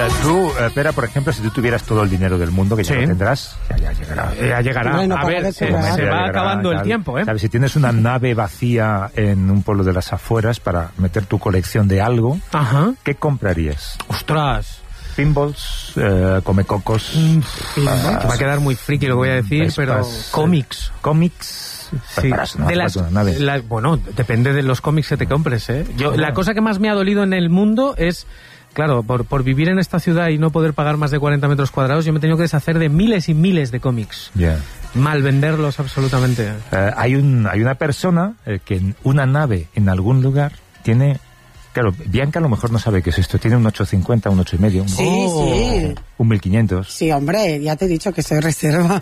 Tú, Pera, por ejemplo, si tú tuvieras todo el dinero del mundo, que ya lo tendrás, ya llegará. Ya llegará. Bueno, a ver, se va acabando el tiempo, ¿eh? ¿Sabes? Si tienes una nave vacía en un pueblo de las afueras para meter tu colección de algo, ¿qué comprarías? ¡Ostras! Pinballs, comecocos... va a quedar muy friki lo que voy a decir, Vespas, pero... Cómics. Sí, bueno, depende de los cómics que te compres, ¿eh? La cosa que más me ha dolido en el mundo es... Claro, por vivir en esta ciudad y no poder pagar más de 40 metros cuadrados, yo me he tenido que deshacer de miles y miles de cómics. Mal venderlos absolutamente. Hay una persona que en una nave en algún lugar tiene... Claro, Bianca a lo mejor no sabe qué es esto. Tiene un 850, un 8,5. Sí. Un 1500. Sí, hombre, ya te he dicho que soy reserva.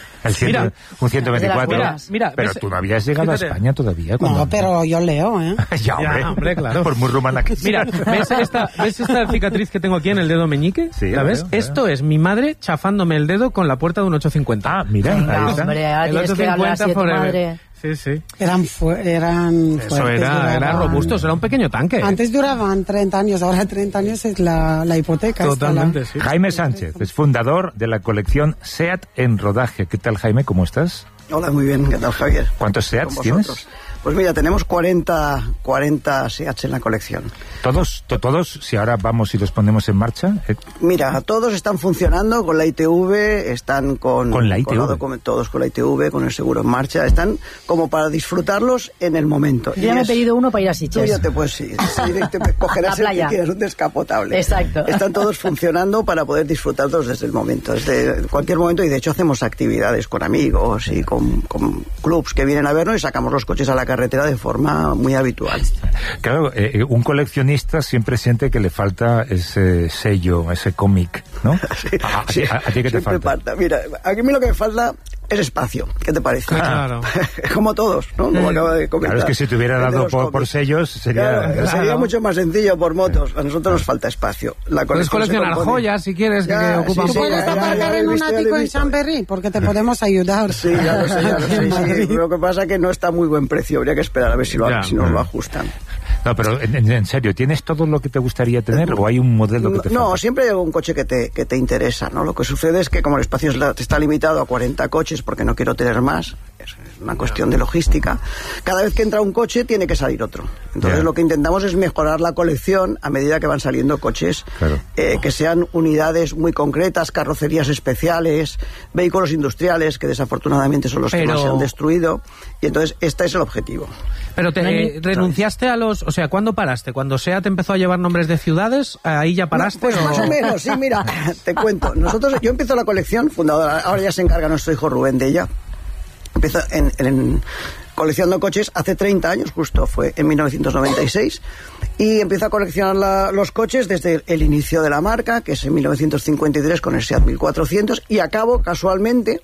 Un 124. Mira, pero tú no habías llegado a España todavía. No, pero yo leo, ¿eh? ya, hombre, claro. Por muy rumana que sea. Mira, ¿ves esta cicatriz que tengo aquí en el dedo meñique? Sí, ¿la ves? Esto es mi madre chafándome el dedo con la puerta de un 850. Ah, mira, ahí está. Hombre, el 850 madre. Sí. Eran Eso fuertes. era robusto, era un pequeño tanque. Antes duraban 30 años, ahora 30 años es la hipoteca. Totalmente, sí. Jaime Sánchez es fundador de la colección SEAT en rodaje. ¿Qué tal, Jaime? ¿Cómo estás? Hola, muy bien. ¿Qué tal, Javier? ¿Cuántos SEATs tienes? Pues mira, tenemos 40 SEATs en la colección. ¿Todos? Si ahora vamos y los ponemos en marcha. Mira, todos están funcionando con la ITV, están con la ITV. Todos con la ITV, con el seguro en marcha. Están como para disfrutarlos en el momento. Yo ya me he pedido uno para ir a Sitges. Tú ya te puedes ir. Te cogerás el que quieras, un descapotable. Exacto. Están todos funcionando para poder disfrutarlos desde el momento, desde cualquier momento. Y de hecho hacemos actividades con amigos y con clubs que vienen a vernos y sacamos los coches a la carretera de forma muy habitual. Claro, un coleccionista siempre siente que le falta ese sello, ese cómic, ¿no? Sí, ¿A ti qué te falta? Mira, a mí lo que me falta es espacio. ¿Qué te parece? Claro. Como todos, ¿no? Como acaba de comentar. Claro, es que si te hubiera dado por sellos sería mucho más sencillo por motos. A nosotros nos falta espacio. Puedes coleccionar joyas si quieres, que ocupan Tú puedes aparcar en un ático en Chamberí, porque te podemos ayudar. Sí, ya lo sé. Sí. Lo que pasa es que no está a muy buen precio. Habría que esperar a ver si nos lo ajustan. No, pero en serio, ¿tienes todo lo que te gustaría tener o hay un modelo que te falta? No, siempre hay un coche que te interesa, ¿no? Lo que sucede es que como el espacio está limitado a 40 coches porque no quiero tener más, es una cuestión de logística, cada vez que entra un coche tiene que salir otro. Entonces lo que intentamos es mejorar la colección a medida que van saliendo coches, que sean unidades muy concretas, carrocerías especiales, vehículos industriales que desafortunadamente son los que más se han destruido, y entonces este es el objetivo. Pero renunciaste a los... O sea, ¿cuándo paraste? ¿Cuando SEAT empezó a llevar nombres de ciudades? ¿Ahí ya paraste? Pues más o menos, sí, mira, te cuento. Yo empiezo la colección, fundadora, ahora ya se encarga nuestro hijo Rubén de ella. Empezó en coleccionando coches hace 30 años, justo fue en 1996, y empiezo a coleccionar los coches desde el inicio de la marca, que es en 1953 con el SEAT 1400, y acabo casualmente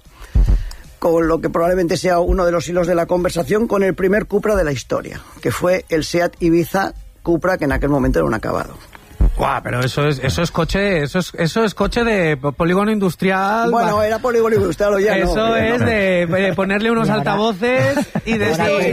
con lo que probablemente sea uno de los hilos de la conversación, con el primer Cupra de la historia, que fue el SEAT Ibiza Cupra, que en aquel momento era un acabado. Guau, pero eso es coche de polígono industrial. Bueno, era polígono industrial o ya eso no. Es de ponerle unos altavoces y decir,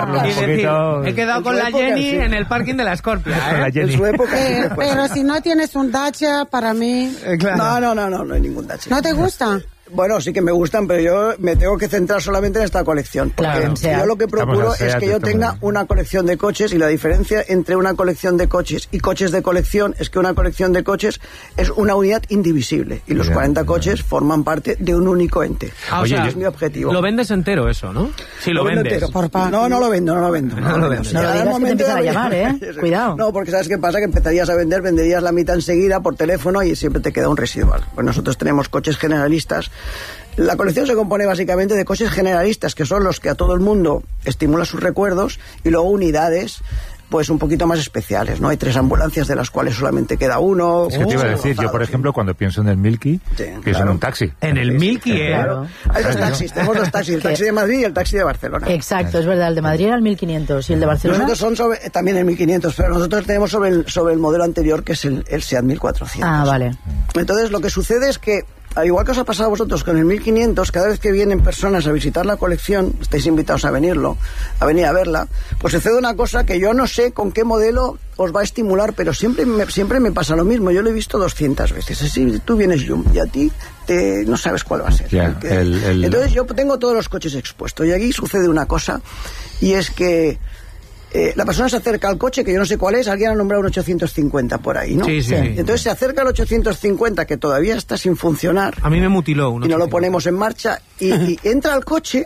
he quedado con la Jenny en el parking de la Scorpia, En su época. Pero si no tienes un Dacia, para mí... No hay ningún Dacia. ¿No te gusta? Bueno, sí que me gustan, pero yo me tengo que centrar solamente en esta colección. Porque yo lo que procuro es que yo tenga una colección de coches, y la diferencia entre una colección de coches y coches de colección es que una colección de coches es una unidad indivisible y los 40 coches forman parte de un único ente. Oye, es mi objetivo. Lo vendes entero eso, ¿no? Si lo vendes. Entero. No lo vendo. No lo digas que te empiezan a llamar, Cuidado. No, porque ¿sabes qué pasa? Que empezarías a venderías la mitad enseguida por teléfono y siempre te queda un residual. Pues nosotros tenemos coches generalistas. La colección se compone básicamente de coches generalistas, que son los que a todo el mundo estimula sus recuerdos, y luego unidades pues un poquito más especiales, ¿no? Hay 3 ambulancias de las cuales solamente queda uno. Es que te iba a decir, yo por ejemplo cuando pienso en el Milky, pienso en un taxi. En el Milky, Claro. Hay 2 taxis, tenemos 2 taxis, el taxi de Madrid y el taxi de Barcelona. Exacto, es verdad, el de Madrid era el 1500 y el de Barcelona... Nosotros son también el 1500, pero nosotros tenemos sobre el modelo anterior, que es el SEAT 1400. Ah, vale. Entonces lo que sucede es que al igual que os ha pasado a vosotros con el 1500, cada vez que vienen personas a visitar la colección, estáis invitados a venir a verla, pues sucede una cosa que yo no sé con qué modelo os va a estimular, pero siempre me pasa lo mismo. Yo lo he visto 200 veces. Así tú vienes Jung y a ti no sabes cuál va a ser. Entonces yo tengo todos los coches expuestos y aquí sucede una cosa, y es que la persona se acerca al coche, que yo no sé cuál es, alguien ha nombrado un 850 por ahí, ¿no? Sí. Entonces se acerca al 850, que todavía está sin funcionar. A mí me mutiló uno. Y no lo ponemos en marcha, y entra al coche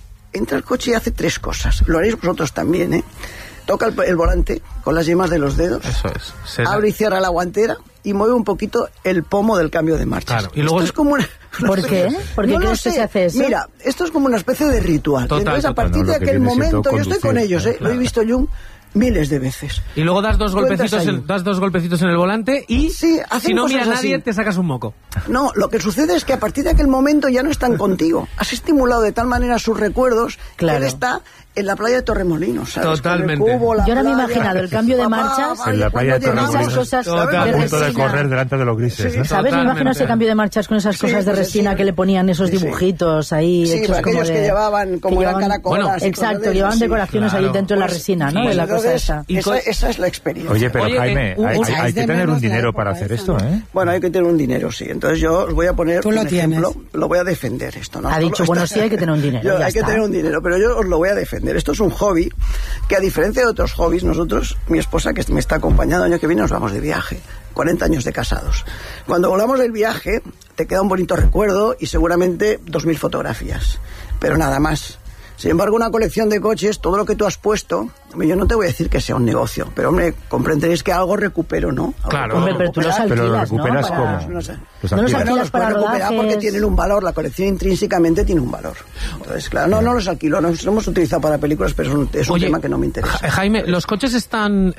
y hace 3 cosas. Lo haréis vosotros también, ¿eh? Toca el volante con las yemas de los dedos. Eso es. Abre y cierra la guantera y mueve un poquito el pomo del cambio de marcha. Claro. Y luego esto es como una ¿Por qué? ¿Por qué crees que se hace eso? Mira, esto es como una especie de ritual. Entonces, a partir de aquel momento, yo estoy con ellos, lo he visto Jung miles de veces. Y luego das dos golpecitos en el volante y si no mira a nadie te sacas un moco. No, lo que sucede es que a partir de aquel momento ya no están contigo. Has estimulado de tal manera sus recuerdos que él está en la playa de Torremolinos, ¿sabes? Totalmente. Cubo, yo ahora me he imaginado el cambio de marchas en la playa de Torremolinos, a punto de correr delante de los grises, ¿no? ¿Sabes? Me imagino ese cambio de marchas con esas cosas de resina que le ponían esos dibujitos ahí. Sí, hechos aquellos como que llevaban como eran caracolas. Bueno, exacto, llevaban decoraciones ahí dentro de la resina, ¿no? De la cosa esa. Esa es la experiencia. Oye, pero Jaime, hay que tener un dinero para hacer esto, ¿eh? Bueno, hay que tener un dinero, sí. Entonces yo os voy a poner un ejemplo. Lo voy a defender esto, ¿no? Ha dicho, bueno, sí hay que tener un dinero. Hay que tener un dinero, pero yo os lo voy a defender. Esto es un hobby que, a diferencia de otros hobbies, nosotros, mi esposa que me está acompañando el año que viene, nos vamos de viaje. 40 años de casados. Cuando volvamos del viaje, te queda un bonito recuerdo y seguramente 2.000 fotografías. Pero nada más. Sin embargo, una colección de coches, todo lo que tú has puesto, yo no te voy a decir que sea un negocio, pero hombre, comprenderéis que algo recupero, ¿no? Claro. Hombre, pero tú los alquilas, pero lo recuperas, ¿no? ¿cómo? No sé. No los alquilas para rodajes. Porque tienen un valor, la colección intrínsecamente tiene un valor. Entonces, claro, no los alquilo, no los hemos utilizado para películas, pero es un tema que no me interesa. Jaime, ¿los coches están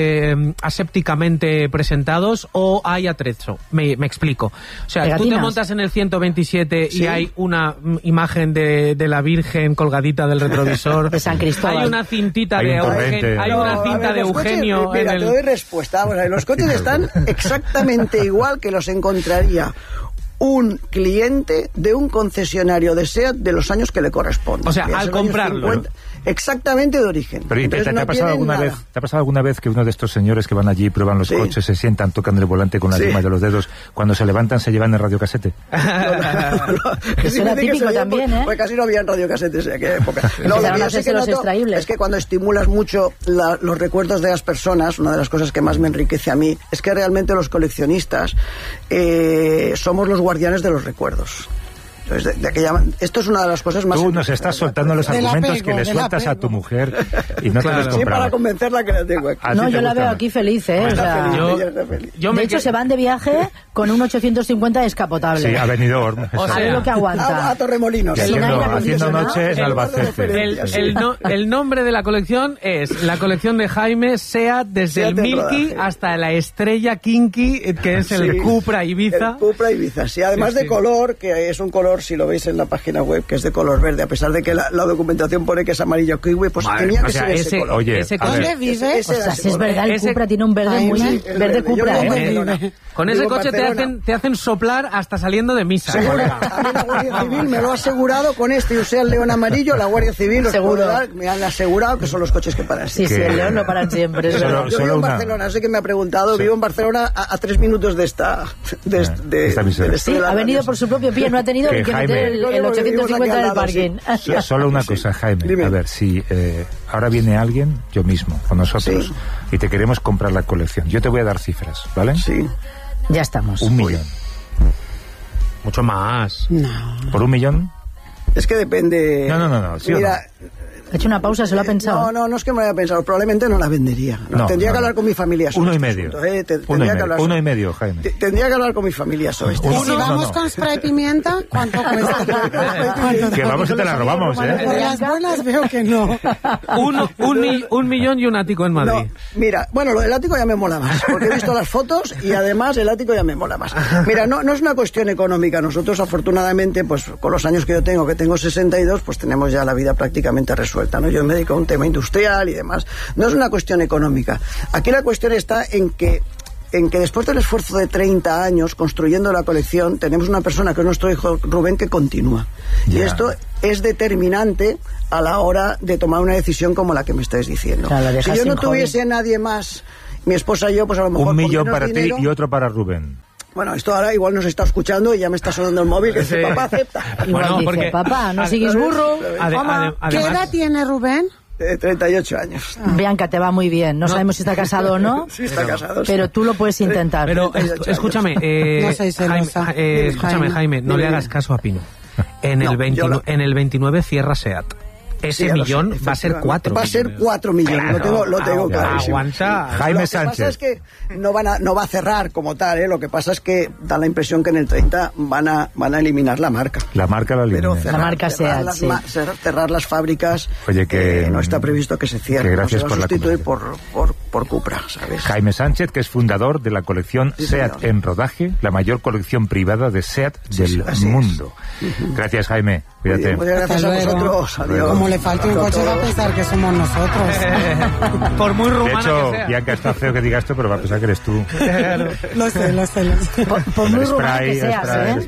asépticamente presentados o hay atrezo? Me explico. O sea, ¿Pegatinas? Tú te montas en el 127 y hay una imagen de la Virgen colgadita del retrovisor. De San Cristóbal. Hay una cintita de Eugenio. Hay una cinta de Eugenio. Mira, te doy respuesta. Vamos a ver, los coches están exactamente igual que los encontraría un cliente de un concesionario de SEAT de los años que le corresponden. O sea, al comprarlo. Exactamente de origen. Pero ¿te ha pasado alguna vez que uno de estos señores que van allí y prueban los coches, se sientan, tocan el volante con las yemas de los dedos, cuando se levantan se llevan el radiocasete? Eso era típico también, ¿eh? Pues casi no había radiocasetes en aquella época. Lo que yo sé que los extraíbles. Es que cuando estimulas mucho los recuerdos de las personas, una de las cosas que más me enriquece a mí es que realmente los coleccionistas somos los guardianes de los recuerdos. Entonces, esto es una de las cosas más... Tú nos estás soltando los argumentos que le sueltas a tu mujer y no te los comprabas. Sí, para convencerla que la tengo aquí. No, yo la veo aquí feliz, ¿eh? O sea, de hecho, se van de viaje con un 850 descapotable. Sí, a Benidorm. A ver lo que aguanta. A Torremolinos. Haciendo noches en Albacete. El nombre de la colección es la colección de Jaime SEAT, desde el Milky hasta la estrella Kinky, que es el Cupra Ibiza. El Cupra Ibiza, sí. Además de color, que es un color, si lo veis en la página web, que es de color verde, a pesar de que la documentación pone que es amarillo kiwi, pues tenía que ser ese color. Oye, ¿dónde vive? O sea, si es verdad, el Cupra tiene un verde muy... Verde Cupra, Con ese coche te hacen soplar hasta saliendo de misa. Seguro. A mí la Guardia Civil me lo ha asegurado con este, y sea el León amarillo, la Guardia Civil me han asegurado que son los coches que paran. Sí, el León no paran siempre. Yo vivo en Barcelona, sé que me ha preguntado, vivo en Barcelona a 3 minutos de esta emisora. Ha venido por su propio pie, no ha tenido que meter el 850 del parking. Solo una cosa, Jaime. Dime. A ver, si ahora viene alguien, yo mismo, con nosotros, y te queremos comprar la colección, yo te voy a dar cifras, ¿vale? Sí. Ya estamos. 1 millón. Mucho más. No. ¿Por 1 millón? Es que depende... No. ¿Sí Mira... Ha hecho una pausa, ¿se lo ha pensado? No es que me lo haya pensado, probablemente no la vendería. Tendría que hablar con mi familia sobre 1,5. 1,5, Jaime. Tendría que hablar con mi familia sobre esto. ¿Y si vamos con spray pimienta, cuánto cuesta? Que vamos y te la robamos, ¿eh? Por las buenas veo que no. 1 millón y un ático en Madrid. No, mira, bueno, lo del ático ya me mola más, porque he visto las fotos y además el ático ya me mola más. Mira, no es una cuestión económica. Nosotros, afortunadamente, pues con los años que tengo 62, pues tenemos ya la vida prácticamente resuelta, ¿no? Yo me dedico a un tema industrial y demás. No es una cuestión económica. Aquí la cuestión está en que en que después del esfuerzo de 30 años construyendo la colección, tenemos una persona que es nuestro hijo Rubén que continúa. Y esto es determinante a la hora de tomar una decisión como la que me estáis diciendo. Claro, si yo no tuviese nadie más, mi esposa y yo, pues a lo mejor... 1 millón para ti y otro para Rubén. Bueno, esto ahora igual nos está escuchando y ya me está sonando el móvil, que dice, papá, acepta. Igual dice, porque, papá, no sigues burro. ¿Qué edad tiene Rubén? 38 años. Bianca, te va muy bien. No sabemos si está casado o no. Sí, está casado. Pero tú lo puedes intentar. Pero escúchame, Jaime, no le hagas caso a Pino. En el 29 cierra SEAT. Ese millón va a ser 4 millones. Va a ser 4 millones, claro, lo tengo clarísimo. Aguanta. Jaime Sánchez. Lo que pasa es que no va a cerrar como tal, ¿eh? Lo que pasa es que da la impresión que en el 30 van a eliminar la marca. La marca la eliminan. La marca SEAT, sí. Cerrar las fábricas. Oye, que no está previsto que se cierre. Que gracias no se va a por sustituir por Cupra, ¿sabes? Jaime Sánchez, que es fundador de la colección SEAT en rodaje, la mayor colección privada de SEAT del mundo. Gracias, Jaime. Cuídate. Muchas gracias a vosotros. Adiós. Como le falte un coche va a pensar que somos nosotros. Por muy rumana de hecho, que sea. Bianca, está feo que diga esto, pero va a pensar que eres tú. Lo sé. Por muy rumana que seas,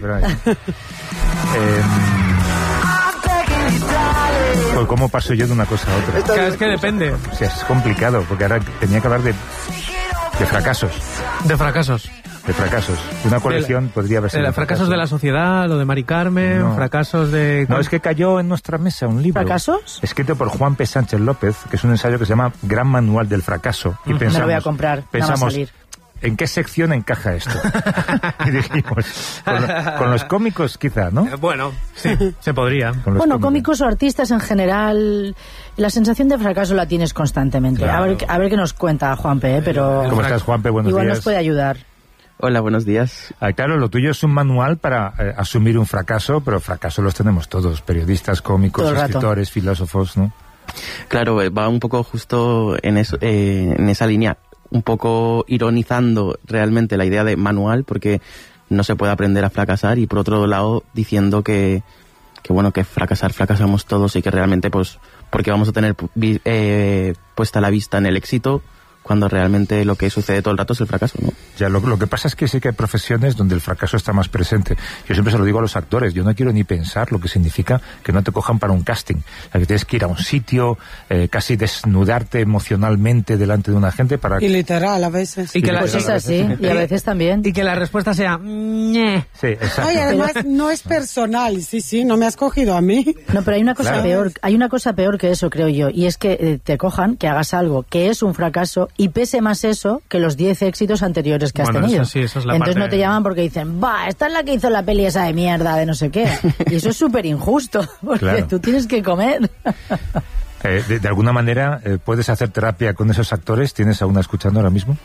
Pues ¿cómo paso yo de una cosa a otra? Claro, es que depende. O sea, es complicado, porque ahora tenía que hablar de fracasos. De fracasos. De fracasos. Una colección podría haber sido. De fracasos de la sociedad, lo de Mari Carmen, fracasos de... No, es que cayó en nuestra mesa un libro. ¿Fracasos? Escrito por Juan P. Sánchez López, que es un ensayo que se llama Gran Manual del Fracaso. Y pensamos, me lo voy a comprar, pensamos, ¿en qué sección encaja esto? Y dijimos, con los cómicos quizá, ¿no? Bueno, sí, se podría. Bueno, cómicos o artistas en general, la sensación de fracaso la tienes constantemente. Claro. A ver qué nos cuenta Juanpe, pero... ¿Cómo estás, Juanpe? Buenos días. Igual nos puede ayudar. Hola, buenos días. Claro, lo tuyo es un manual para asumir un fracaso, pero fracaso los tenemos todos, periodistas, cómicos, escritores, filósofos, ¿no? Claro, va un poco justo en esa línea, un poco ironizando realmente la idea de manual, porque no se puede aprender a fracasar, y por otro lado diciendo que fracasamos todos, y que realmente pues porque vamos a tener puesta la vista en el éxito, cuando realmente lo que sucede todo el rato es el fracaso, ¿no? Ya, lo que pasa es que sí que hay profesiones donde el fracaso está más presente. Yo siempre se lo digo a los actores, yo no quiero ni pensar lo que significa que no te cojan para un casting. O sea, que tienes que ir a un sitio, casi desnudarte emocionalmente delante de una gente para... Y literal, a veces. Y que pues es así, y a veces también. Y que la respuesta sea... Sí, exacto. Oye, además no es personal, sí, no me has cogido a mí. No, pero hay una cosa peor, que eso, creo yo, y es que te cojan, que hagas algo que es un fracaso, y pese más eso que los 10 éxitos anteriores que has tenido. Eso es la Entonces parte... no te llaman porque dicen, esta es la que hizo la peli esa de mierda, de no sé qué. Y eso es súper injusto, porque tú tienes que comer. De alguna manera, ¿puedes hacer terapia con esos actores? ¿Tienes a una escuchando ahora mismo?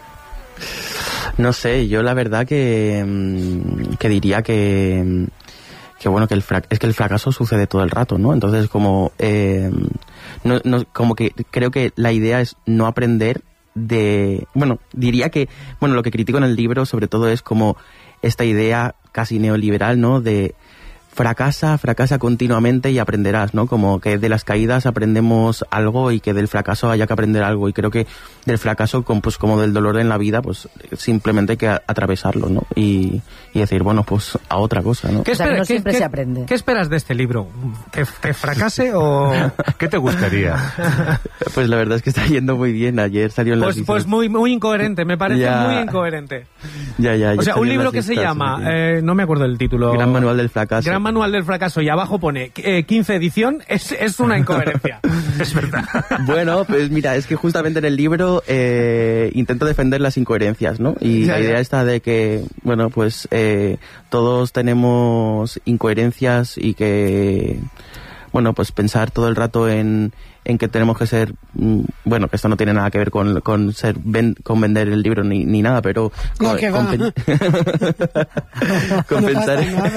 No sé, yo la verdad que diría que bueno, que el fracaso sucede todo el rato, ¿no? Entonces como como que creo que la idea es no aprender diría que lo que critico en el libro sobre todo es como esta idea casi neoliberal, ¿no? De fracasa continuamente y aprenderás, ¿no? Como que de las caídas aprendemos algo y que del fracaso haya que aprender algo, y creo que del fracaso, pues como del dolor en la vida, pues simplemente hay que atravesarlo, ¿no? Y decir, bueno, pues a otra cosa, ¿no? No siempre se aprende. ¿Qué esperas de este libro? ¿Que fracase o...? ¿Qué te gustaría? Pues la verdad es que está yendo muy bien. Ayer salió en las listas. Pues muy incoherente, me parece muy incoherente. Ya. O sea, un libro que se llama, no me acuerdo el título. Gran Manual del Fracaso. Gran Manual del Fracaso, y abajo pone 15 edición, es una incoherencia. Es verdad. Bueno, pues mira, es que justamente en el libro intento defender las incoherencias, ¿no? Y la idea está de que, bueno, pues todos tenemos incoherencias, y que, bueno, pues pensar todo el rato en que tenemos que ser, bueno, que esto no tiene nada que ver con vender el libro ni nada, pero no, que va. con pensar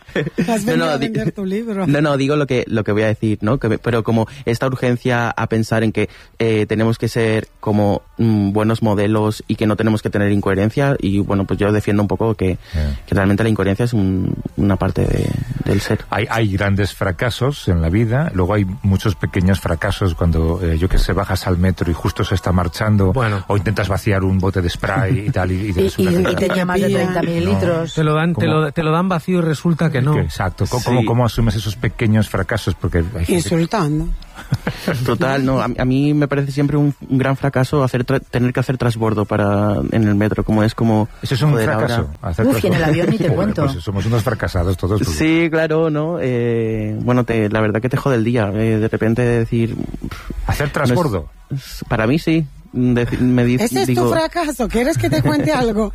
Has venido a vender tu libro. No, digo lo que voy a decir, ¿no? Pero como esta urgencia a pensar en que tenemos que ser como buenos modelos y que no tenemos que tener incoherencia, y bueno, pues yo defiendo un poco que realmente la incoherencia es una parte del ser. Hay grandes fracasos en la vida, luego hay muchos pequeños fracasos cuando, yo que sé, bajas al metro y justo se está marchando, o intentas vaciar un bote de spray y tal, y tenía más de 30 mililitros. Te lo dan vacío y resulta que no. Exacto. ¿Cómo asumes esos pequeños fracasos? Porque hay insultando. Total, no. A mí me parece siempre un gran fracaso tener que hacer transbordo en el metro, como es como... Eso es un fracaso. Y en el avión ni te cuento. Pues somos unos fracasados todos. Porque... Sí, claro, ¿no? Bueno, la verdad que te jode el día. De repente decir... ¿Hacer transbordo? Para mí sí. ¿Ese es tu fracaso? ¿Quieres que te cuente algo?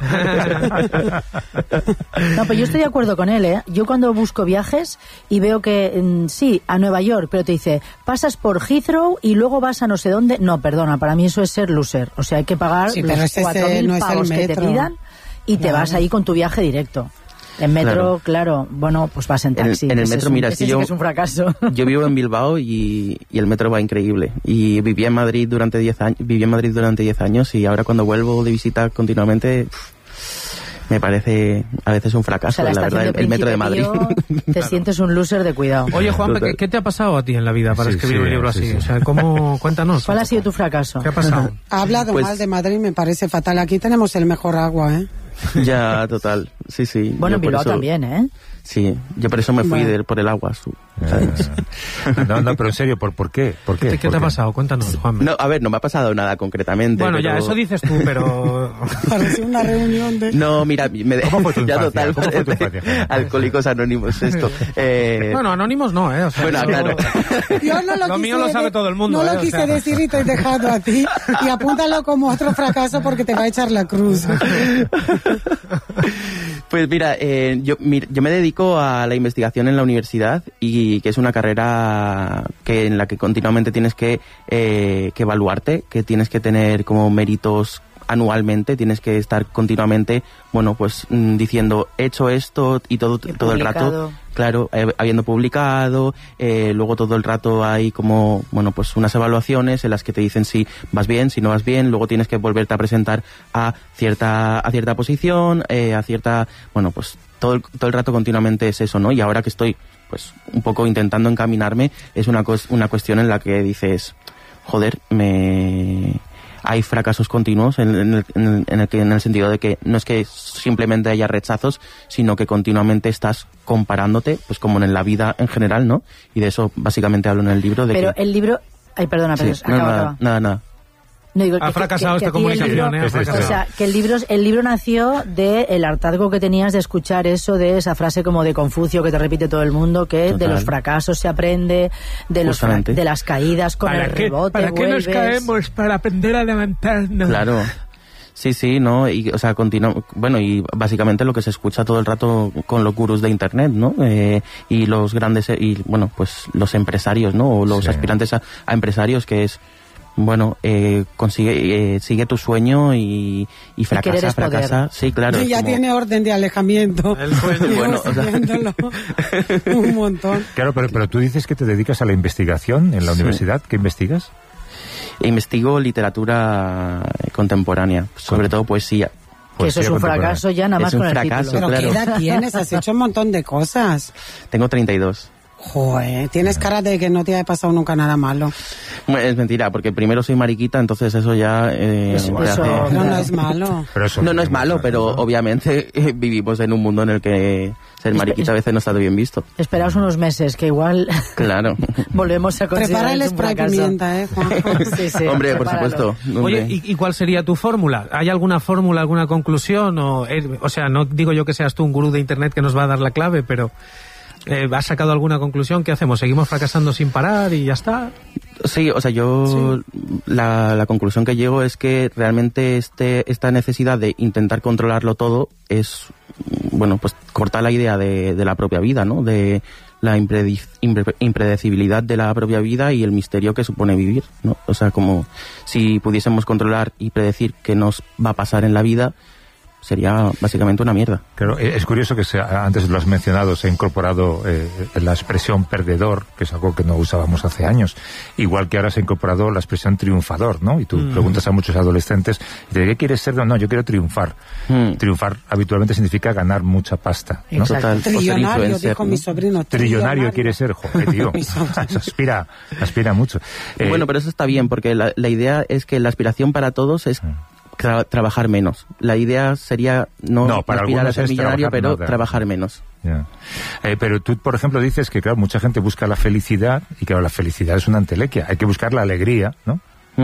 No, pues yo estoy de acuerdo con él, ¿eh? Yo cuando busco viajes y veo que, sí, a Nueva York, pero te dice, pasas por Heathrow y luego vas a no sé dónde. No, perdona, para mí eso es ser loser. O sea, hay que pagar los 4.000 pavos que te pidan y te vas ahí con tu viaje directo. En metro, claro, bueno, pues vas en taxi. En el metro, mira, sí que es un fracaso. Yo vivo en Bilbao y el metro va increíble. Y viví en Madrid durante 10 años y ahora cuando vuelvo de visita continuamente, me parece a veces un fracaso, la verdad, el metro de Madrid. Te sientes un loser de cuidado. Oye, Juanpa, ¿qué te ha pasado a ti en la vida para escribir un libro así? O sea, cuéntanos. ¿Cuál ha sido tu fracaso? ¿Qué ha pasado? Ha hablado mal de Madrid, me parece fatal. Aquí tenemos el mejor agua, ¿eh? Ya, total. Sí. Bueno, en Bilbao también, ¿eh? Sí, yo por eso me fui por el agua. No, pero en serio, ¿por qué? ¿Qué te ha pasado? Cuéntanos, Juan. No, a ver, no me ha pasado nada concretamente. Bueno, ya, eso dices tú, pero... Parece una reunión de... No, mira, ¿Cómo fue tu ya infancia? total, Alcohólicos Anónimos, esto. Bueno, Anónimos no, ¿eh? O sea, bueno, claro. Yo no lo mío lo sabe todo el mundo. No lo quise decir y te he dejado a ti. Y apúntalo como otro fracaso porque te va a echar la cruz. Pues mira, yo me dedico a la investigación en la universidad y que es una carrera en la que continuamente tienes que evaluarte, que tienes que tener como méritos anualmente, tienes que estar continuamente, bueno, pues diciendo, he hecho esto y todo el rato, claro, habiendo publicado, luego todo el rato hay como, bueno, pues unas evaluaciones en las que te dicen si vas bien, si no vas bien, luego tienes que volverte a presentar a cierta posición, a cierta, bueno, pues todo el rato continuamente es eso, ¿no? Y ahora que estoy, pues, un poco intentando encaminarme, es una cuestión en la que dices, joder, hay fracasos continuos en el sentido de que no es que simplemente haya rechazos, sino que continuamente estás comparándote, pues como en la vida en general, ¿no? Y de eso básicamente hablo en el libro. Pero el libro... Ay, perdona, pero sí, nada. No, digo, ha fracasado esta comunicación, o sea, que el libro nació del hartazgo que tenías de escuchar eso, de esa frase como de Confucio que te repite todo el mundo, que de los fracasos se aprende, de las caídas con el rebote. ¿Para qué nos caemos? Para aprender a levantarnos. Claro. Sí, ¿no? Y, o sea, bueno, y básicamente lo que se escucha todo el rato con los gurús de Internet, ¿no? Y los grandes, y bueno, pues los empresarios, ¿no? O los aspirantes a empresarios, que es... Bueno, sigue tu sueño y fracasa. Sí, claro. Sí, ya tiene orden de alejamiento. El sueño. Bueno, o sea... un montón. Claro, pero tú dices que te dedicas a la investigación en la universidad. ¿Qué investigas? Investigo literatura contemporánea, sobre todo poesía. Que eso es un fracaso ya nada más con el título. Pero claro. ¿qué edad tienes? Has hecho un montón de cosas. Tengo 32. Joder, tienes cara de que no te haya pasado nunca nada malo. Es mentira, porque primero soy mariquita, entonces eso ya... no es malo. No es malo, pero obviamente vivimos en un mundo en el que ser mariquita a veces no está bien visto. Esperaos unos meses, que igual... Claro. Volvemos a considerar Prepara el spray pimienta, Juanjo. Sí, hombre, por supuesto. Oye, ¿y cuál sería tu fórmula? ¿Hay alguna fórmula, alguna conclusión? O sea, no digo yo que seas tú un gurú de Internet que nos va a dar la clave, pero... ¿has sacado alguna conclusión? ¿Qué hacemos? ¿Seguimos fracasando sin parar y ya está? Sí, o sea, la conclusión que llego es que realmente esta necesidad de intentar controlarlo todo es, bueno, pues corta la idea de la propia vida, ¿no? De la impredecibilidad de la propia vida y el misterio que supone vivir, ¿no? O sea, como si pudiésemos controlar y predecir qué nos va a pasar en la vida, sería básicamente una mierda. Claro, es curioso que antes lo has mencionado, se ha incorporado la expresión perdedor, que es algo que no usábamos hace años, igual que ahora se ha incorporado la expresión triunfador, ¿no? Y tú preguntas a muchos adolescentes, ¿qué quieres ser? No, yo quiero triunfar. Triunfar habitualmente significa ganar mucha pasta, ¿no? Total. Trillonario, dijo mi sobrino. Trillonario quiere ser, joder, tío. aspira mucho. Bueno, pero eso está bien, porque la idea es que la aspiración para todos es trabajar menos. La idea sería no para aspirar a ser millonario, pero nada. trabajar menos. Yeah. Pero tú, por ejemplo, dices que, claro, mucha gente busca la felicidad, y claro, la felicidad es una entelequia. Hay que buscar la alegría, ¿no?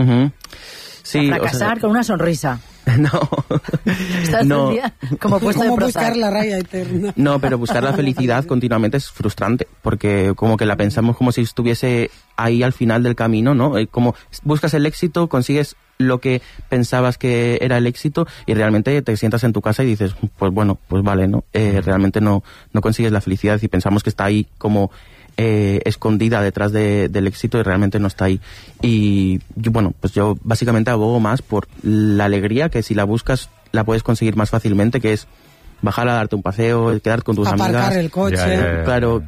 Sí, fracasar con una sonrisa. No. Estás todo el día como puesto de buscar la raya eterna. No, pero buscar la felicidad continuamente es frustrante, porque como que la pensamos como si estuviese ahí al final del camino, ¿no? Como buscas el éxito, consigues lo que pensabas que era el éxito y realmente te sientas en tu casa y dices, pues bueno, pues vale, ¿no? Realmente no consigues la felicidad y pensamos que está ahí como escondida detrás del éxito y realmente no está ahí. Y bueno, pues yo básicamente abogo más por la alegría, que si la buscas la puedes conseguir más fácilmente, que es bajar a darte un paseo, quedarte con tus amigas. Aparcar el coche. Claro,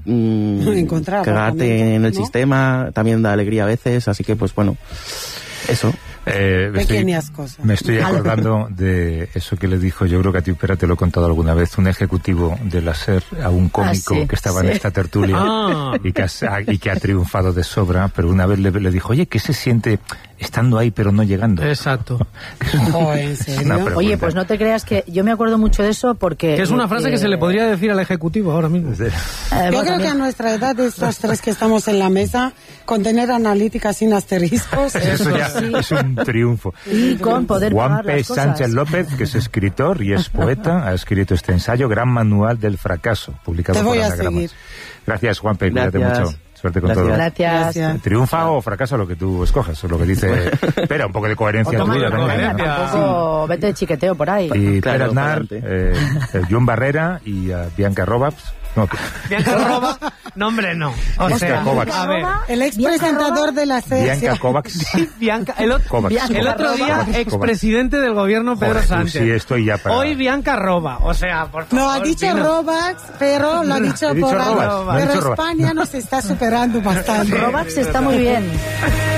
cagarte en el sistema también da alegría a veces, así que pues bueno, eso. Pequeñas cosas. Me estoy acordando de eso que le dijo, yo creo que a ti, Pera, te lo he contado alguna vez, un ejecutivo de la SER a un cómico que estaba en esta tertulia y que ha triunfado de sobra, pero una vez le dijo, oye, ¿qué se siente estando ahí pero no llegando? Exacto. ¿En serio? Oye, pues no te creas que yo me acuerdo mucho de eso porque... Que es una frase que se le podría decir al ejecutivo ahora mismo. Yo creo que a nuestra edad, de estos tres que estamos en la mesa, con tener analítica sin asteriscos... Eso ya es un triunfo. Y con poder pagar Juanpe las cosas. Sánchez López, que es escritor y es poeta, ha escrito este ensayo, Gran Manual del Fracaso, publicado Te por voy a Anagrama. seguir. Gracias, Juanpe, cuídate mucho. Suerte con Gracias. todo. Gracias. Triunfa o fracasa lo que tú escojas, es lo que dice. Espera, un poco de coherencia Otro tuya poco de también. coherencia. Tampoco vete de chiqueteo por ahí. Y Claro, Pere Aznar, adelante. John Barrera y Bianca Robaps. No, Bianca Roba, no hombre, no. O sea, Kovacs. a ver. El expresentador de la SER. Bianca Kovacs. Bianca, Kovacs. el otro día expresidente del gobierno Pedro Joder, Sánchez. sí, estoy ya para... Hoy Bianca Roba, o sea, por favor. No, ha dicho Pino. Robax, pero lo ha dicho He dicho por ahí. Robax, no he Pero dicho Robax. España nos está superando bastante. Robax está muy bien.